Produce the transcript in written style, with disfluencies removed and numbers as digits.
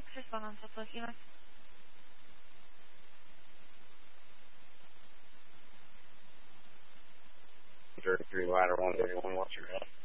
Access 1 ときます。 33 ladder 131, what's your head?